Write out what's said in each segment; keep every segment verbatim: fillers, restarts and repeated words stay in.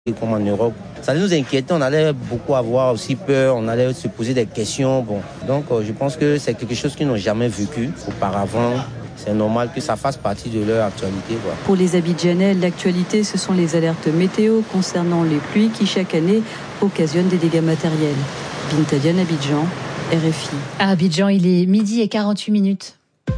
comme en Europe. Ça nous inquiétait, on allait beaucoup avoir aussi peur, on allait se poser des questions. Bon, donc euh, je pense que c'est quelque chose qu'ils n'ont jamais vécu auparavant. C'est normal que ça fasse partie de leur actualité, quoi. Pour les Abidjanais, l'actualité, ce sont les alertes météo concernant les pluies qui, chaque année, occasionnent des dégâts matériels. Binta Diagne, Abidjan, R F I. À Abidjan, il est midi et quarante-huit minutes.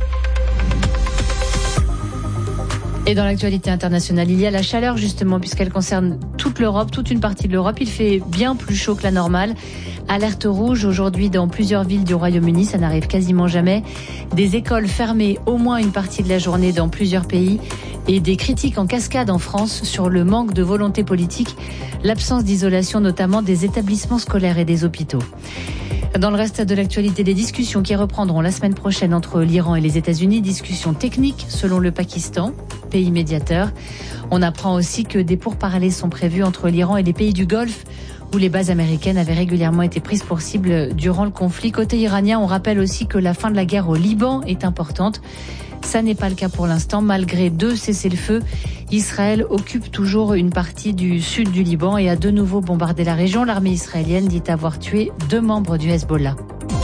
Et dans l'actualité internationale, il y a la chaleur justement puisqu'elle concerne toute l'Europe, toute une partie de l'Europe. Il fait bien plus chaud que la normale. Alerte rouge aujourd'hui dans plusieurs villes du Royaume-Uni, ça n'arrive quasiment jamais. Des écoles fermées au moins une partie de la journée dans plusieurs pays et des critiques en cascade en France sur le manque de volonté politique, l'absence d'isolation notamment des établissements scolaires et des hôpitaux. Dans le reste de l'actualité, des discussions qui reprendront la semaine prochaine entre l'Iran et les États-Unis, discussions techniques selon le Pakistan, pays médiateur. On apprend aussi que des pourparlers sont prévus entre l'Iran et les pays du Golfe, où les bases américaines avaient régulièrement été prises pour cible durant le conflit. Côté iranien, on rappelle aussi que la fin de la guerre au Liban est importante. Ça n'est pas le cas pour l'instant. Malgré deux cessez-le-feu, Israël occupe toujours une partie du sud du Liban et a de nouveau bombardé la région. L'armée israélienne dit avoir tué deux membres du Hezbollah.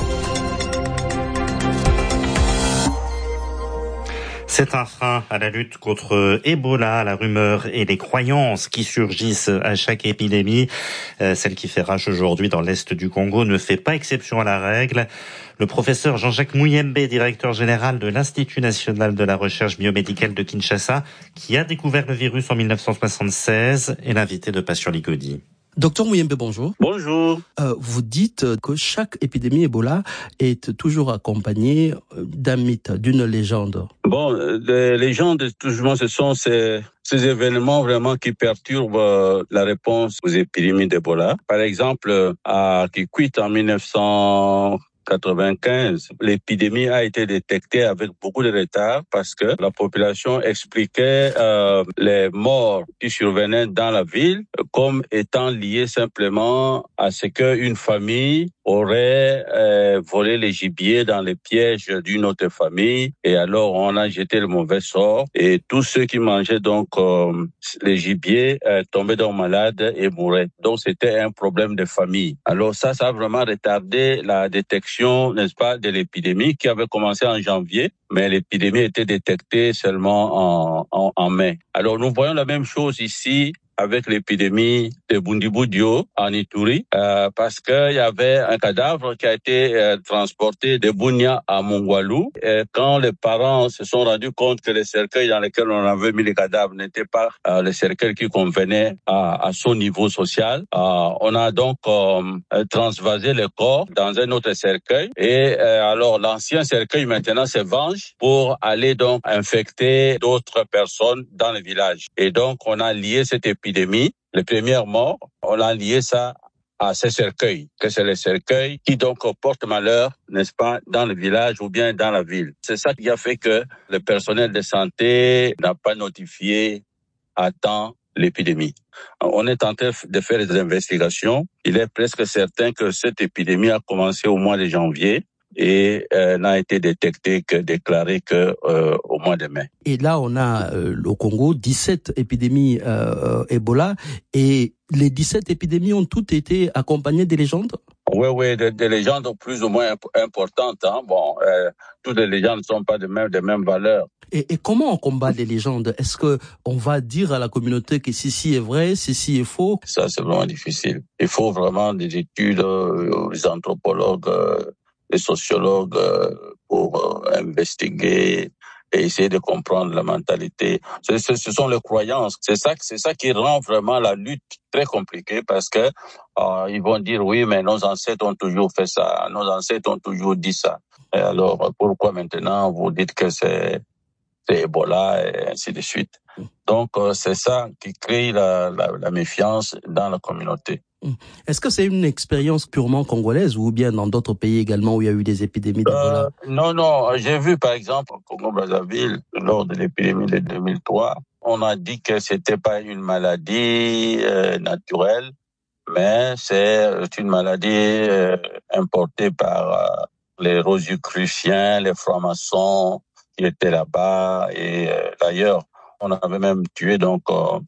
C'est un frein à la lutte contre Ebola, la rumeur et les croyances qui surgissent à chaque épidémie. Euh, celle qui fait rage aujourd'hui dans l'est du Congo ne fait pas exception à la règle. Le professeur Jean-Jacques Muyembe, directeur général de l'Institut national de la recherche biomédicale de Kinshasa, qui a découvert le virus en mille neuf cent soixante-seize, est l'invité de Passion Ligodi. Docteur Muyembe, bonjour. Bonjour. Euh, vous dites que chaque épidémie Ebola est toujours accompagnée d'un mythe, d'une légende. Bon, les légendes, toujours, ce sont ces, ces événements vraiment qui perturbent euh, la réponse aux épidémies d'Ebola. Par exemple, à Kikwit en mille neuf cent quatre-vingt-quinze, l'épidémie a été détectée avec beaucoup de retard parce que la population expliquait euh, les morts qui survenaient dans la ville comme étant liées simplement à ce qu'une famille aurait euh, volé les gibiers dans les pièges d'une autre famille et alors on a jeté le mauvais sort et tous ceux qui mangeaient donc euh, les gibiers euh, tombaient donc malades et mouraient. Donc c'était un problème de famille. Alors ça, ça a vraiment retardé la détection, n'est-ce pas, de l'épidémie qui avait commencé en janvier, mais l'épidémie était détectée seulement en, en, en mai. Alors nous voyons la même chose ici avec l'épidémie de Bundibudio en Ituri, euh, parce qu'il y avait un cadavre qui a été euh, transporté de Bunia à Mongwalu. Et quand les parents se sont rendus compte que les cercueils dans lesquels on avait mis les cadavres n'étaient pas euh, les cercueils qui convenaient à, à son niveau social, euh, on a donc euh, transvasé le corps dans un autre cercueil. Et euh, alors l'ancien cercueil maintenant se venge pour aller donc infecter d'autres personnes dans le village. Et donc on a lié cette épidémie Épidémie, les premières morts, on a lié ça à ces cercueils, que c'est les cercueils qui donc portent malheur, n'est-ce pas, dans le village ou bien dans la ville. C'est ça qui a fait que le personnel de santé n'a pas notifié à temps l'épidémie. On est en train de faire des investigations. Il est presque certain que cette épidémie a commencé au mois de janvier et euh, n'a été détectée que déclarée que euh, au mois de mai. Et là, on a euh, au Congo dix-sept épidémies euh, Ebola et les dix-sept épidémies ont toutes été accompagnées des légendes. Oui, oui, des, des légendes plus ou moins importantes. Hein. Bon, euh, toutes les légendes ne sont pas de même de même valeur. Et, et comment on combat les légendes? Est-ce que on va dire à la communauté que ceci est vrai, ceci est faux? Ça, c'est vraiment difficile. Il faut vraiment des études, euh, les anthropologues, euh, les sociologues euh, pour euh, investiguer et essayer de comprendre la mentalité. Ce, ce, ce sont les croyances. C'est ça, c'est ça qui rend vraiment la lutte très compliquée parce que euh, ils vont dire oui, mais nos ancêtres ont toujours fait ça, nos ancêtres ont toujours dit ça. Et alors pourquoi maintenant vous dites que c'est, c'est Ebola et ainsi de suite. Donc euh, c'est ça qui crée la, la, la méfiance dans la communauté. Est-ce que c'est une expérience purement congolaise ou bien dans d'autres pays également où il y a eu des épidémies d'Ebola? euh, Non, non. J'ai vu par exemple au Congo-Brazzaville, lors de l'épidémie de deux mille trois, on a dit que c'était pas une maladie euh, naturelle, mais c'est une maladie euh, importée par euh, les Rosicruciens, les francs-maçons qui étaient là-bas. Et euh, d'ailleurs, on avait même tué donc... Euh,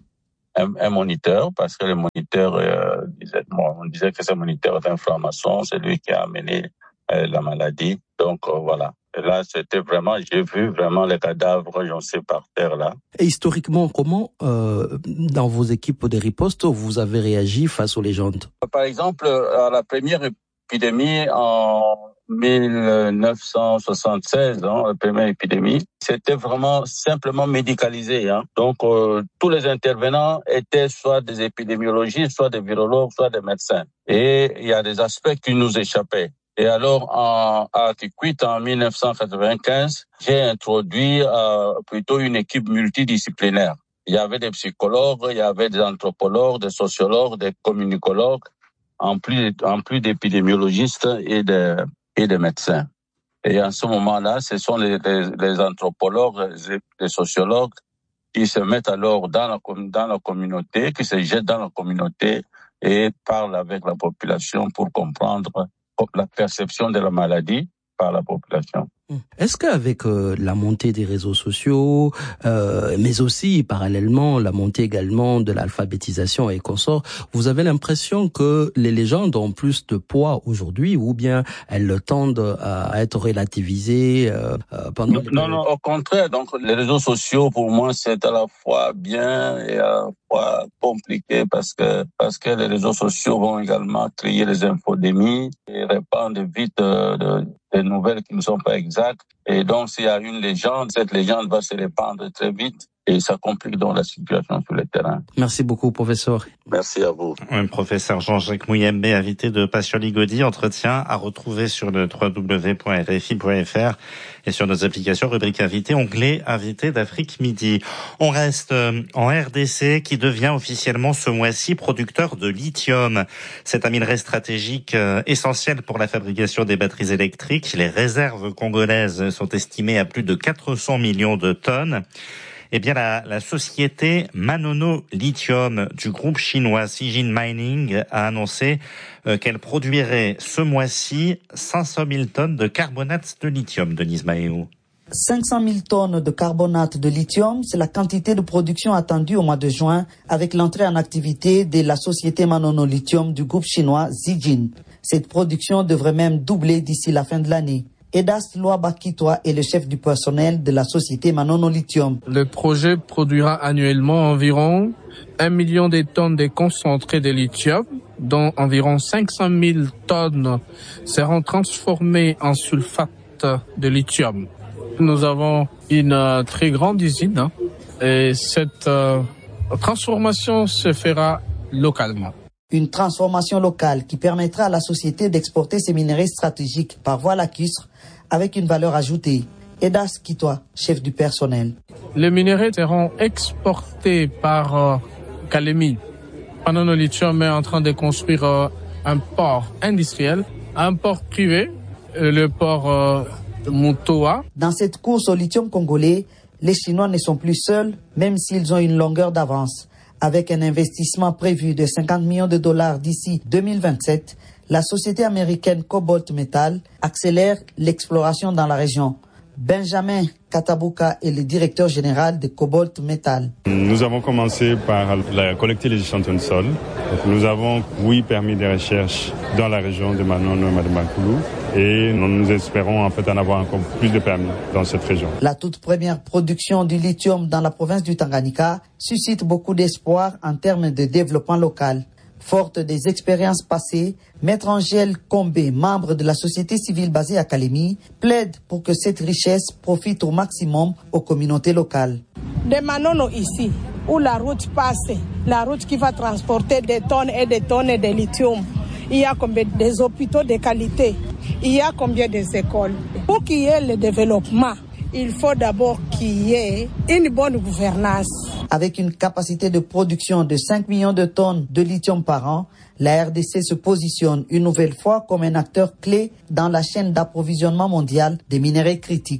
un, un moniteur, parce que le moniteur, euh, disait, bon, on disait que c'est un moniteur d'inflammation, c'est lui qui a amené euh, la maladie. Donc euh, voilà. Et là, c'était vraiment, j'ai vu vraiment les cadavres jonchés par terre là. Et historiquement, comment, euh, dans vos équipes de riposte, vous avez réagi face aux légendes? Par exemple, à la première épidémie en mille neuf cent soixante-seize, hein, la première épidémie, c'était vraiment simplement médicalisé. Hein. Donc, euh, tous les intervenants étaient soit des épidémiologistes, soit des virologues, soit des médecins. Et il y a des aspects qui nous échappaient. Et alors, en, à Kikwit, en mille neuf cent quatre-vingt-quinze, j'ai introduit euh, plutôt une équipe multidisciplinaire. Il y avait des psychologues, il y avait des anthropologues, des sociologues, des communicologues, en plus, en plus d'épidémiologistes et de, et de médecins. Et en ce moment-là, ce sont les, les, les anthropologues, les sociologues qui se mettent alors dans la, dans la communauté, qui se jettent dans la communauté et parlent avec la population pour comprendre la perception de la maladie par la population. Est-ce qu'avec euh, la montée des réseaux sociaux, euh, mais aussi parallèlement la montée également de l'alphabétisation et consorts, vous avez l'impression que les légendes ont plus de poids aujourd'hui, ou bien elles tendent à être relativisées euh, pendant non, non, non, au contraire. Donc les réseaux sociaux, pour moi, c'est à la fois bien et à la fois compliqué, parce que parce que les réseaux sociaux vont également créer les infodémies et répandre vite euh, de, des nouvelles qui ne sont pas exactes. Et donc, s'il y a une légende, cette légende va se répandre très vite et ça complique donc la situation sur le terrain. Merci beaucoup, professeur. Merci à vous. Oui, professeur Jean-Jacques Mouyembe, invité de Passion Ligodi, entretien à retrouver sur le w w w point r f i point f r et sur nos applications, rubrique invité, onglet invité d'Afrique Midi. On reste en R D C qui devient officiellement ce mois-ci producteur de lithium. C'est un minerai stratégique essentiel pour la fabrication des batteries électriques. Les réserves congolaises sont estimées à plus de quatre cents millions de tonnes. Eh bien, la, la société Manono Lithium du groupe chinois Zijin Mining a annoncé euh, qu'elle produirait ce mois-ci cinq cent mille tonnes de carbonate de lithium, Denise Maheu. cinq cent mille tonnes de carbonate de lithium, c'est la quantité de production attendue au mois de juin avec l'entrée en activité de la société Manono Lithium du groupe chinois Zijin. Cette production devrait même doubler d'ici la fin de l'année. Edas Loabakitoa est le chef du personnel de la société Manono Lithium. Le projet produira annuellement environ un million de tonnes de concentré de lithium, dont environ cinq cent mille tonnes seront transformées en sulfate de lithium. Nous avons une euh, très grande usine hein, et cette euh, transformation se fera localement. Une transformation locale qui permettra à la société d'exporter ses minerais stratégiques par voie lacustre avec une valeur ajoutée. Edas Kitoa, chef du personnel. Les minerais seront exportés par euh, Kalemi. Manono Lithium est en train de construire euh, un port industriel, un port privé, euh, le port euh, Mutoa. Dans cette course au lithium congolais, les Chinois ne sont plus seuls, même s'ils ont une longueur d'avance. Avec un investissement prévu de cinquante millions de dollars d'ici deux mille vingt-sept, la société américaine Cobalt Metal accélère l'exploration dans la région. Benjamin Katabuka est le directeur général de Cobalt Metal. Nous avons commencé par la, collecter les échantillons de sol. Nous avons, oui, permis des recherches dans la région de Manono et Mademakoulou et nous, nous espérons en fait en avoir encore plus de permis dans cette région. La toute première production du lithium dans la province du Tanganyika suscite beaucoup d'espoir en termes de développement local. Forte des expériences passées, Maître Angèle Combé, membre de la société civile basée à Kalemi, plaide pour que cette richesse profite au maximum aux communautés locales. De Manono ici, où la route passe, la route qui va transporter des tonnes et des tonnes de lithium, il y a combien des hôpitaux de qualité, il y a combien des écoles. Pour qu'il y ait le développement, il faut d'abord qu'il y ait une bonne gouvernance. Avec une capacité de production de cinq millions de tonnes de lithium par an, la R D C se positionne une nouvelle fois comme un acteur clé dans la chaîne d'approvisionnement mondial des minerais critiques.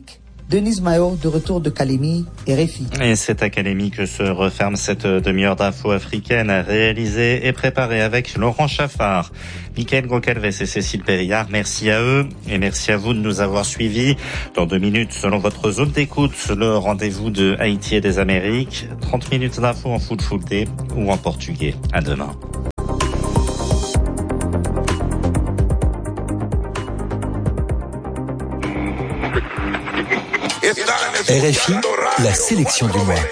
Denise Mayo, de retour de Calémie, R F I. Et c'est à Calémie que se referme cette demi-heure d'infos africaines réalisée et préparée avec Laurent Chaffard, Mickaël Goncalves et Cécile Périllard. Merci à eux et merci à vous de nous avoir suivis. Dans deux minutes, selon votre zone d'écoute, le rendez-vous de Haïti et des Amériques. trente minutes d'infos en full full day ou en portugais. À demain. R F I, la sélection du mois.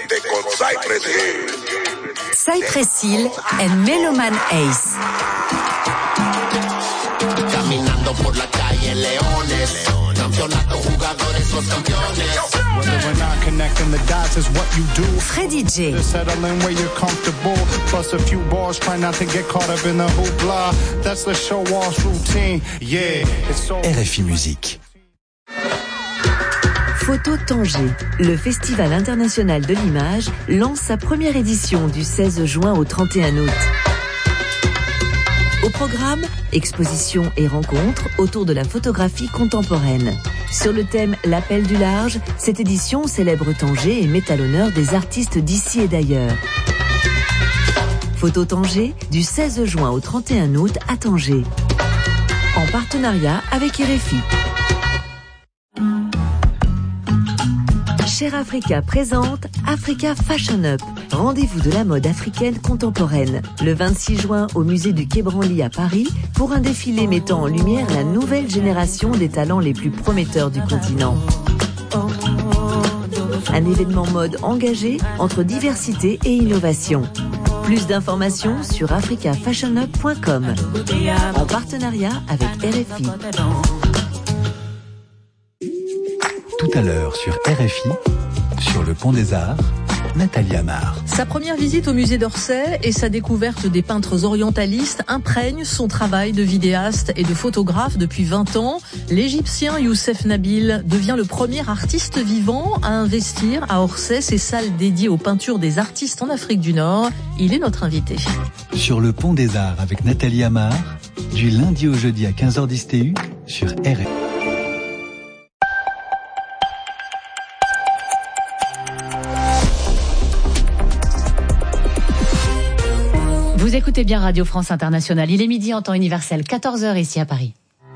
Cypress Hill and Meloman Ace. Caminando por la calle Leones, campeonato jugadores los campeones. Whether we're not connecting the dots is what you do. Freddie J. Settling where you're comfortable, plus a few balls, try not to get caught up in the hoopla. That's the show off routine. Yeah, it's so. R F I Musique. Photo Tanger, le Festival international de l'image, lance sa première édition du seize juin au trente et un août. Au programme, expositions et rencontres autour de la photographie contemporaine. Sur le thème L'appel du large, cette édition célèbre Tanger et met à l'honneur des artistes d'ici et d'ailleurs. Photo Tanger, du seize juin au trente et un août à Tanger. En partenariat avec R F I. Cher Africa présente Africa Fashion Up, rendez-vous de la mode africaine contemporaine. Le vingt-six juin au musée du Quai Branly à Paris pour un défilé mettant en lumière la nouvelle génération des talents les plus prometteurs du continent. Un événement mode engagé entre diversité et innovation. Plus d'informations sur africa fashion up point com en partenariat avec R F I. Tout à l'heure sur R F I, sur le Pont des Arts, Nathalie Amar. Sa première visite au musée d'Orsay et sa découverte des peintres orientalistes imprègnent son travail de vidéaste et de photographe depuis vingt ans. L'Égyptien Youssef Nabil devient le premier artiste vivant à investir à Orsay ses salles dédiées aux peintures des artistes en Afrique du Nord. Il est notre invité. Sur le Pont des Arts avec Nathalie Amar, du lundi au jeudi à quinze heures dix T U sur R F I. Vous écoutez bien Radio France Internationale. Il est midi en temps universel, quatorze heures ici à Paris.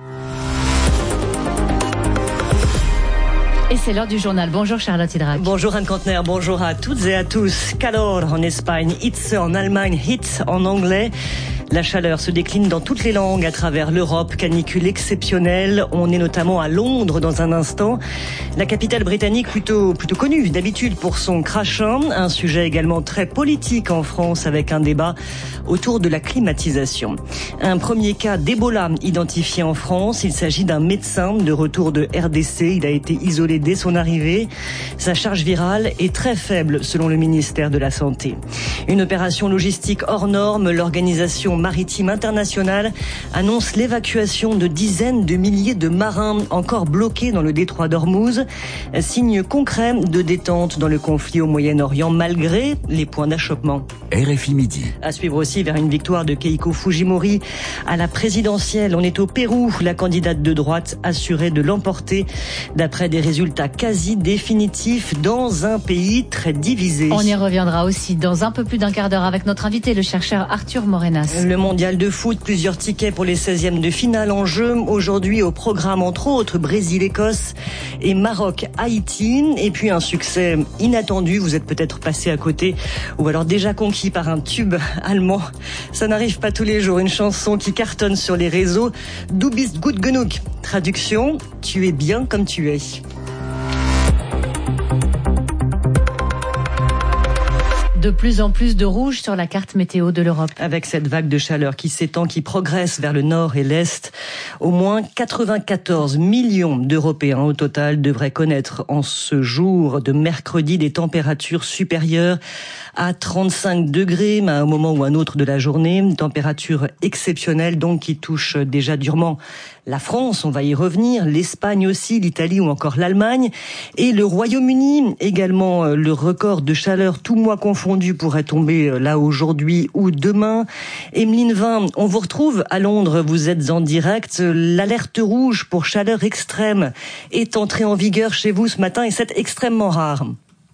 Et c'est l'heure du journal. Bonjour Charlotte Hydrac. Bonjour Anne Kantner, bonjour à toutes et à tous. Calor en Espagne, Hitze en Allemagne, Hitz en anglais. La chaleur se décline dans toutes les langues à travers l'Europe. Canicule exceptionnelle. On est notamment à Londres dans un instant. La capitale britannique plutôt, plutôt connue d'habitude pour son crachin. Un sujet également très politique en France avec un débat autour de la climatisation. Un premier cas d'Ebola identifié en France. Il s'agit d'un médecin de retour de R D C. Il a été isolé dès son arrivée. Sa charge virale est très faible selon le ministère de la Santé. Une opération logistique hors norme. L'organisation maritime internationale annonce l'évacuation de dizaines de milliers de marins encore bloqués dans le détroit d'Ormuz. Signe concret de détente dans le conflit au Moyen-Orient malgré les points d'achoppement. R F I Midi. À suivre aussi vers une victoire de Keiko Fujimori à la présidentielle. On est au Pérou. La candidate de droite assurée de l'emporter d'après des résultats quasi définitifs dans un pays très divisé. On y reviendra aussi dans un peu plus d'un quart d'heure avec notre invité, le chercheur Arthur Morenas. Le mondial de foot, plusieurs tickets pour les seizièmes de finale en jeu. Aujourd'hui au programme entre autres Brésil-Écosse et Maroc-Haïti. Et puis un succès inattendu, vous êtes peut-être passé à côté ou alors déjà conquis par un tube allemand. Ça n'arrive pas tous les jours, une chanson qui cartonne sur les réseaux. Du bist gut genug. Traduction, tu es bien comme tu es. De plus en plus de rouge sur la carte météo de l'Europe. Avec cette vague de chaleur qui s'étend, qui progresse vers le nord et l'est, au moins quatre-vingt-quatorze millions d'Européens au total devraient connaître en ce jour de mercredi des températures supérieures à trente-cinq degrés, à un moment ou un autre de la journée. Une température exceptionnelle donc qui touche déjà durement la France, on va y revenir, l'Espagne aussi, l'Italie ou encore l'Allemagne. Et le Royaume-Uni, également le record de chaleur tout mois confondu attendu pourrait tomber là aujourd'hui ou demain. Emeline Vin, on vous retrouve à Londres, vous êtes en direct. L'alerte rouge pour chaleur extrême est entrée en vigueur chez vous ce matin et c'est extrêmement rare.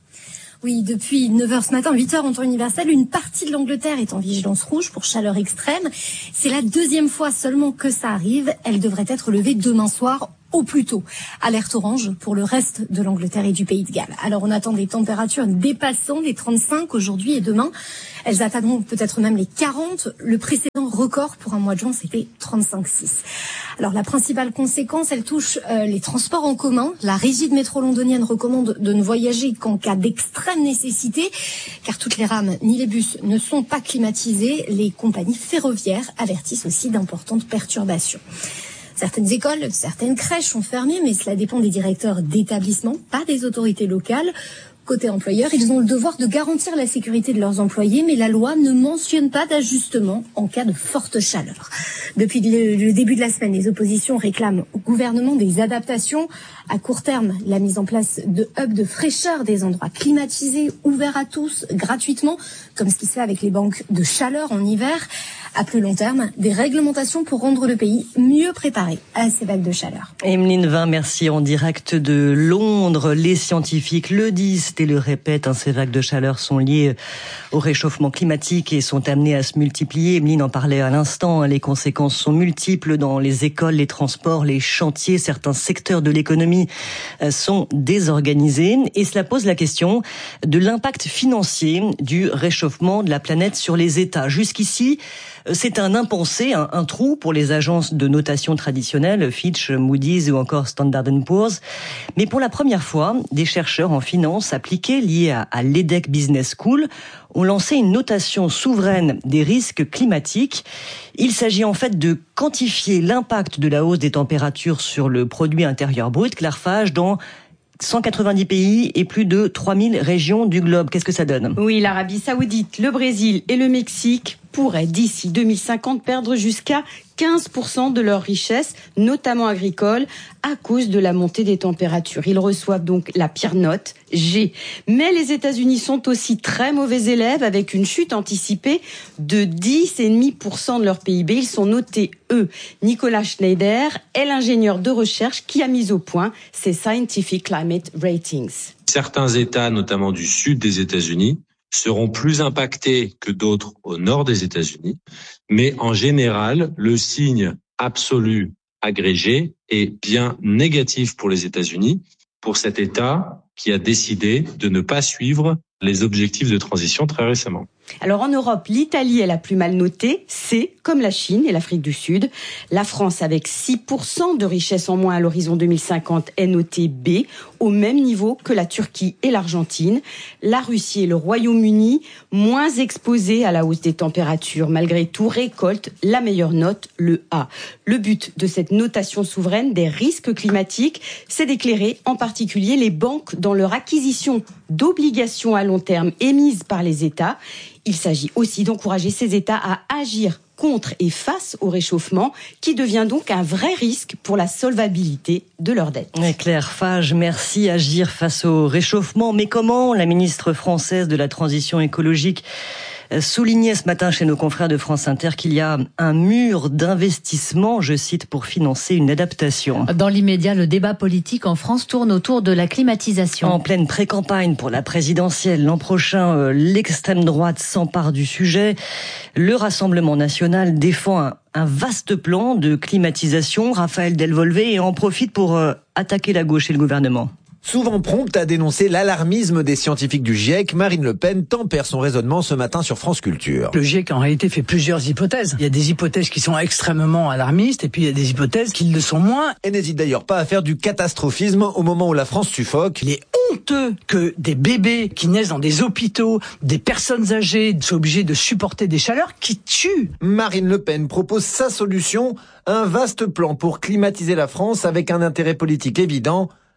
Oui, depuis neuf heures ce matin, huit heures en temps universel, une partie de l'Angleterre est en vigilance rouge pour chaleur extrême. C'est la deuxième fois seulement que ça arrive. Elle devrait être levée demain soir au plus tôt. Alerte orange pour le reste de l'Angleterre et du Pays de Galles. Alors on attend des températures dépassant les trente-cinq aujourd'hui et demain. Elles atteindront peut-être même les quarante. Le précédent record pour un mois de juin, c'était trente-cinq virgule six. Alors la principale conséquence, elle touche euh, les transports en commun. La régie de métro londonienne recommande de ne voyager qu'en cas d'extrême nécessité, car toutes les rames ni les bus ne sont pas climatisés. Les compagnies ferroviaires avertissent aussi d'importantes perturbations. Certaines écoles, certaines crèches sont fermées, mais cela dépend des directeurs d'établissements, pas des autorités locales. Côté employeurs, ils ont le devoir de garantir la sécurité de leurs employés, mais la loi ne mentionne pas d'ajustement en cas de forte chaleur. Depuis le, le début de la semaine, les oppositions réclament au gouvernement des adaptations. À court terme, la mise en place de hubs de fraîcheur, des endroits climatisés, ouverts à tous, gratuitement, comme ce qui se fait avec les banques de chaleur en hiver. À plus long terme, des réglementations pour rendre le pays mieux préparé à ces vagues de chaleur. Emeline Vin, merci. En direct de Londres, les scientifiques le disent et le répètent, hein, ces vagues de chaleur sont liées au réchauffement climatique et sont amenées à se multiplier. Emeline en parlait à l'instant, hein, les conséquences sont multiples dans les écoles, les transports, les chantiers. Certains secteurs de l'économie sont désorganisés et cela pose la question de l'impact financier du réchauffement de la planète sur les États. Jusqu'ici, c'est un impensé, un, un trou pour les agences de notation traditionnelles, Fitch, Moody's ou encore Standard and Poor's. Mais pour la première fois, des chercheurs en finance appliqués liés à, à l'E D E C Business School ont lancé une notation souveraine des risques climatiques. Il s'agit en fait de quantifier l'impact de la hausse des températures sur le produit intérieur brut, Clarfage, dans cent quatre-vingt-dix pays et plus de trois mille régions du globe. Qu'est-ce que ça donne ? Oui, l'Arabie Saoudite, le Brésil et le Mexique pourraient d'ici deux mille cinquante perdre jusqu'à quinze pour cent de leur richesse, notamment agricole, à cause de la montée des températures. Ils reçoivent donc la pire note, G. Mais les États-Unis sont aussi très mauvais élèves, avec une chute anticipée de dix virgule cinq pour cent de leur P I B. Ils sont notés E. Nicolas Schneider est l'ingénieur de recherche qui a mis au point ces Scientific Climate Ratings. Certains États, notamment du sud des États-Unis, seront plus impactés que d'autres au nord des États-Unis, mais en général, le signe absolu agrégé est bien négatif pour les États-Unis, pour cet État qui a décidé de ne pas suivre les objectifs de transition très récemment. Alors en Europe, l'Italie est la plus mal notée, C, comme la Chine et l'Afrique du Sud. La France, avec six pour cent de richesse en moins à l'horizon deux mille cinquante, est notée B, au même niveau que la Turquie et l'Argentine. La Russie et le Royaume-Uni, moins exposés à la hausse des températures, malgré tout, récoltent la meilleure note, le A. Le but de cette notation souveraine des risques climatiques, c'est d'éclairer en particulier les banques dans leur acquisition d'obligations à long terme émises par les États. Il s'agit aussi d'encourager ces États à agir contre et face au réchauffement, qui devient donc un vrai risque pour la solvabilité de leurs dettes. Claire Fage, merci. Agir face au réchauffement. Mais comment? La ministre française de la Transition écologique soulignait ce matin chez nos confrères de France Inter qu'il y a un mur d'investissement, je cite, pour financer une adaptation. Dans l'immédiat, le débat politique en France tourne autour de la climatisation. En pleine pré-campagne pour la présidentielle, l'an prochain, l'extrême droite s'empare du sujet. Le Rassemblement national défend un, un vaste plan de climatisation. Raphaël Delvolvé en profite pour euh, attaquer la gauche et le gouvernement. Souvent prompte à dénoncer l'alarmisme des scientifiques du GIEC, Marine Le Pen tempère son raisonnement ce matin sur France Culture. Le GIEC en réalité fait plusieurs hypothèses. Il y a des hypothèses qui sont extrêmement alarmistes et puis il y a des hypothèses qui le sont moins. Et n'hésite d'ailleurs pas à faire du catastrophisme au moment où la France suffoque. Il est honteux que des bébés qui naissent dans des hôpitaux, des personnes âgées soient obligées de supporter des chaleurs qui tuent. Marine Le Pen propose sa solution, un vaste plan pour climatiser la France avec un intérêt politique évident,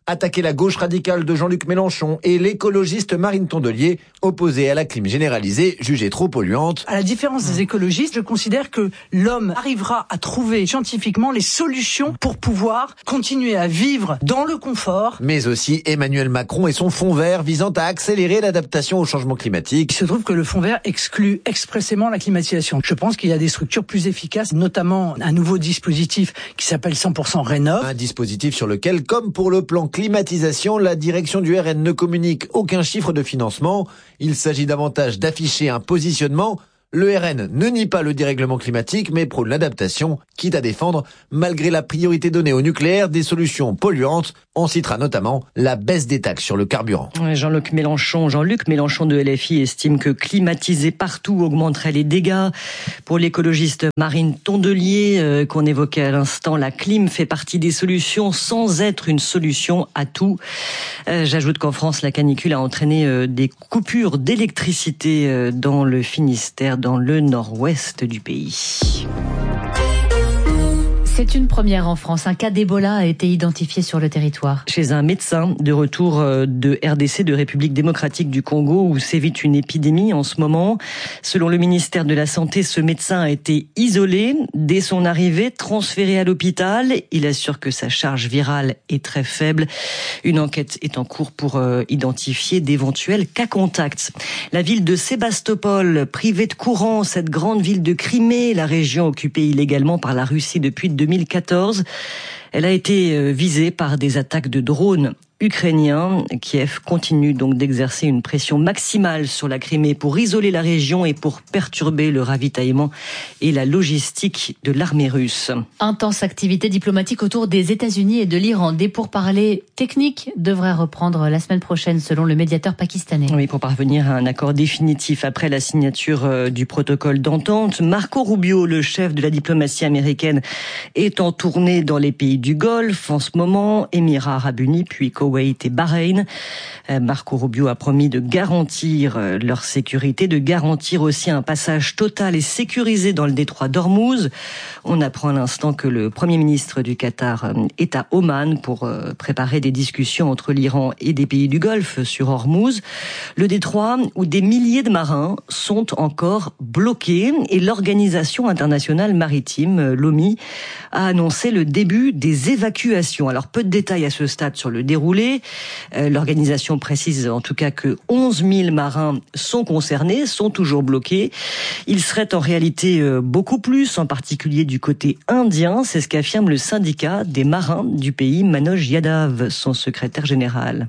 attaquer la gauche radicale de Jean-Luc Mélenchon et l'écologiste Marine Tondelier, opposée à la clim généralisée, jugée trop polluante. À la différence des écologistes, je considère que l'homme arrivera à trouver scientifiquement les solutions pour pouvoir continuer à vivre dans le confort. Mais aussi Emmanuel Macron et son fonds vert visant à accélérer l'adaptation au changement climatique. Il se trouve que le fonds vert exclut expressément la climatisation. Je pense qu'il y a des structures plus efficaces, notamment un nouveau dispositif qui s'appelle cent pour cent Rénov'. Un dispositif sur lequel, comme pour le plan climatisation, la direction du R N ne communique aucun chiffre de financement. Il s'agit davantage d'afficher un positionnement. Le R N ne nie pas le dérèglement climatique, mais prône l'adaptation, quitte à défendre, malgré la priorité donnée au nucléaire, des solutions polluantes. On citera notamment la baisse des taxes sur le carburant. Jean-Luc Mélenchon, Jean-Luc Mélenchon de L F I estime que climatiser partout augmenterait les dégâts. Pour l'écologiste Marine Tondelier, euh, qu'on évoquait à l'instant, la clim fait partie des solutions sans être une solution à tout. Euh, j'ajoute qu'en France, la canicule a entraîné euh, des coupures d'électricité euh, dans le Finistère, dans le nord-ouest du pays. C'est une première en France. Un cas d'Ebola a été identifié sur le territoire. Chez un médecin de retour de R D C, de République démocratique du Congo, où sévit une épidémie en ce moment. Selon le ministère de la Santé, ce médecin a été isolé. Dès son arrivée, transféré à l'hôpital. Il assure que sa charge virale est très faible. Une enquête est en cours pour euh, identifier d'éventuels cas contacts. La ville de Sébastopol, privée de courant, cette grande ville de Crimée, la région occupée illégalement par la Russie depuis deux mille quatorze. Elle a été visée par des attaques de drones ukrainiens. Kiev continue donc d'exercer une pression maximale sur la Crimée pour isoler la région et pour perturber le ravitaillement et la logistique de l'armée russe. Intense activité diplomatique autour des États-Unis et de l'Iran. Des pourparlers techniques devraient reprendre la semaine prochaine selon le médiateur pakistanais. Oui, pour parvenir à un accord définitif après la signature du protocole d'entente. Marco Rubio, le chef de la diplomatie américaine, est en tournée dans les pays du Golfe en ce moment, Émirats arabes unis puis Koweït et Bahreïn. Marco Rubio a promis de garantir leur sécurité, de garantir aussi un passage total et sécurisé dans le détroit d'Ormuz. On apprend à l'instant que le Premier ministre du Qatar est à Oman pour préparer des discussions entre l'Iran et des pays du Golfe sur Ormuz. Le détroit où des milliers de marins sont encore bloqués et l'Organisation internationale maritime, l'O M I, a annoncé le début des évacuations. Alors peu de détails à ce stade sur le déroulé. L'organisation précise en tout cas que onze mille marins sont concernés, sont toujours bloqués. Ils seraient en réalité beaucoup plus, en particulier du côté indien. C'est ce qu'affirme le syndicat des marins du pays, Manoj Yadav, son secrétaire général.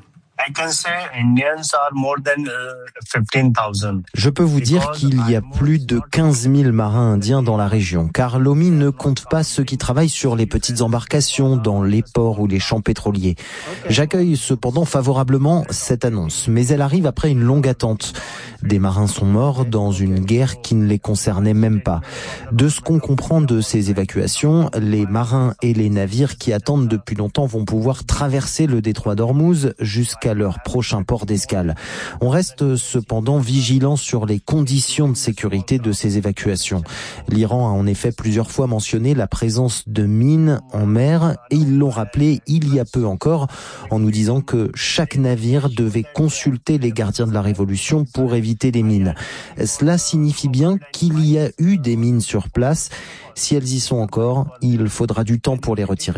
Je peux vous dire qu'il y a plus de quinze mille marins indiens dans la région, car l'O M I ne compte pas ceux qui travaillent sur les petites embarcations, dans les ports ou les champs pétroliers. J'accueille cependant favorablement cette annonce, mais elle arrive après une longue attente. Des marins sont morts dans une guerre qui ne les concernait même pas. De ce qu'on comprend de ces évacuations, les marins et les navires qui attendent depuis longtemps vont pouvoir traverser le détroit d'Ormuz jusqu'à leur prochain port d'escale. On reste cependant vigilant sur les conditions de sécurité de ces évacuations. L'Iran a en effet plusieurs fois mentionné la présence de mines en mer et ils l'ont rappelé il y a peu encore en nous disant que chaque navire devait consulter les gardiens de la Révolution pour éviter les mines. Cela signifie bien qu'il y a eu des mines sur place. Si elles y sont encore, il faudra du temps pour les retirer.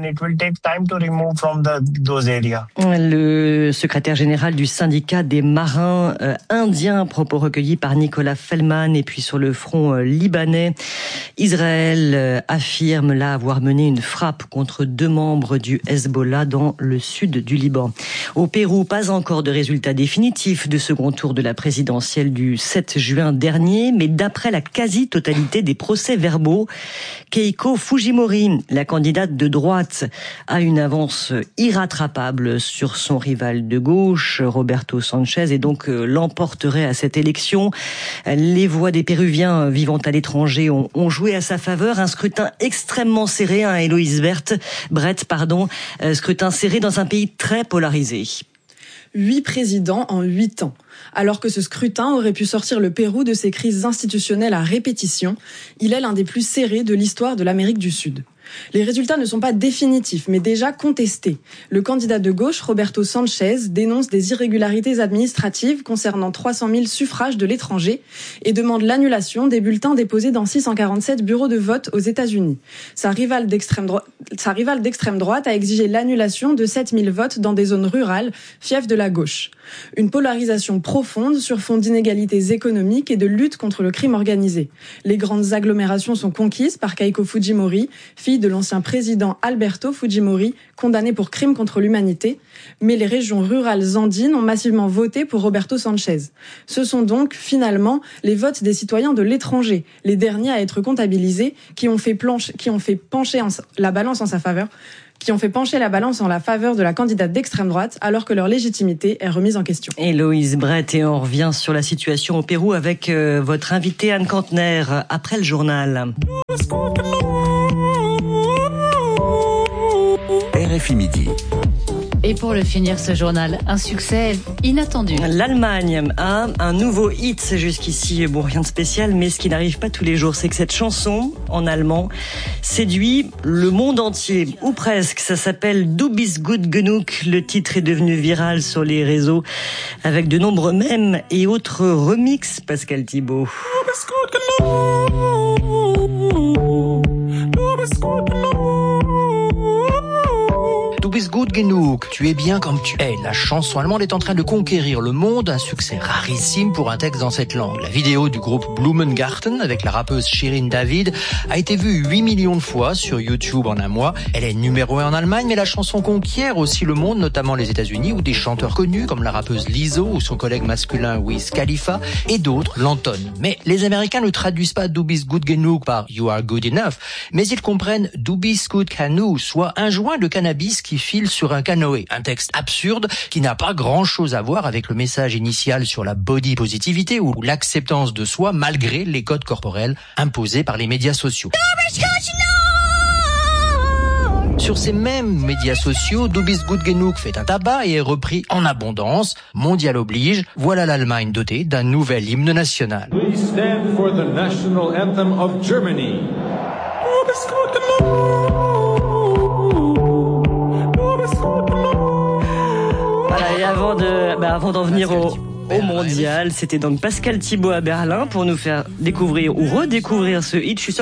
Le secrétaire général du syndicat des marins euh, indiens, propos recueillis par Nicolas Fellman. Et puis sur le front euh, libanais, Israël euh, affirme là avoir mené une frappe contre deux membres du Hezbollah dans le sud du Liban. Au Pérou, pas encore de résultat définitif de second tour de la présidentielle du sept juin dernier, mais d'après la quasi-totalité des procès-verbaux, Keiko Fujimori, la candidate de droite, a une avance irrattrapable sur son rival de gauche, Roberto Sanchez, et donc l'emporterait à cette élection. Les voix des Péruviens vivant à l'étranger ont, ont joué à sa faveur. Un scrutin extrêmement serré, hein, Héloïse Brett, Brett, pardon, scrutin serré dans un pays très polarisé. Huit présidents en huit ans. Alors que ce scrutin aurait pu sortir le Pérou de ses crises institutionnelles à répétition, il est l'un des plus serrés de l'histoire de l'Amérique du Sud. Les résultats ne sont pas définitifs, mais déjà contestés. Le candidat de gauche, Roberto Sanchez, dénonce des irrégularités administratives concernant trois cent mille suffrages de l'étranger et demande l'annulation des bulletins déposés dans six cent quarante-sept bureaux de vote aux États-Unis. Sa rivale d'extrême, dro- sa rivale d'extrême droite a exigé l'annulation de sept mille votes dans des zones rurales, fief de la gauche. Une polarisation profonde sur fond d'inégalités économiques et de lutte contre le crime organisé. Les grandes agglomérations sont conquises par Keiko Fujimori, fille de l'ancien président Alberto Fujimori, condamné pour crime contre l'humanité. Mais les régions rurales andines ont massivement voté pour Roberto Sanchez. Ce sont donc, finalement, les votes des citoyens de l'étranger, les derniers à être comptabilisés, qui ont fait, planche, qui ont fait pencher en, la balance en sa faveur, qui ont fait pencher la balance en la faveur de la candidate d'extrême droite, alors que leur légitimité est remise en question. Héloïse Brett, et on revient sur la situation au Pérou avec euh, votre invitée Anne Kantner après le journal. R F I Midi. Et pour le finir, ce journal, un succès inattendu. L'Allemagne a un nouveau hit jusqu'ici. Bon, rien de spécial, mais ce qui n'arrive pas tous les jours, c'est que cette chanson, en allemand, séduit le monde entier, ou presque. Ça s'appelle Du bist gut genug. Le titre est devenu viral sur les réseaux, avec de nombreux mèmes et autres remixes, Pascal Thibault. Du bist gut genug. Du bist gut genug. Du bist gut genug, tu es bien comme tu es. La chanson allemande est en train de conquérir le monde, un succès rarissime pour un texte dans cette langue. La vidéo du groupe Blumengarten avec la rappeuse Shirin David a été vue huit millions de fois sur YouTube en un mois. Elle est numéro un en Allemagne, mais la chanson conquiert aussi le monde, notamment les États-Unis, où des chanteurs connus comme la rappeuse Lizzo ou son collègue masculin Wiz Khalifa et d'autres l'entonnent. Mais les Américains ne traduisent pas Du bist gut genug par You are good enough, mais ils comprennent Du bist gut genug, soit un joint de cannabis qui file sur un canoë. Un texte absurde qui n'a pas grand-chose à voir avec le message initial sur la body positivité ou l'acceptance de soi malgré les codes corporels imposés par les médias sociaux. Sur ces mêmes médias sociaux, Du bist gut genug fait un tabac et est repris en abondance. Mondial oblige, voilà l'Allemagne dotée d'un nouvel hymne national. We stand for the national anthem of Germany. Du bist gut genug. Voilà, et avant de, bah avant d'en venir au, au mondial, c'était donc Pascal Thibault à Berlin pour nous faire découvrir ou redécouvrir ce hit. Je suis sûr